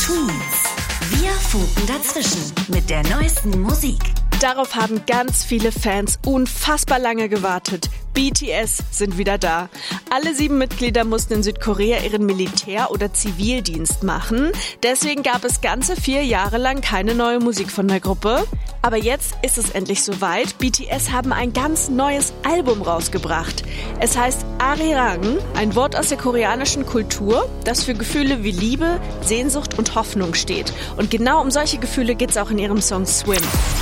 Tweens. Wir funken dazwischen mit der neuesten Musik. Darauf haben ganz viele Fans unfassbar lange gewartet. BTS sind wieder da. Alle 7 Mitglieder mussten in Südkorea ihren Militär- oder Zivildienst machen. Deswegen gab es ganze 4 Jahre lang keine neue Musik von der Gruppe. Aber jetzt ist es endlich soweit. BTS haben ein ganz neues Album rausgebracht. Es heißt Arirang, ein Wort aus der koreanischen Kultur, das für Gefühle wie Liebe, Sehnsucht und Hoffnung steht. Und genau um solche Gefühle geht's auch in ihrem Song Swim.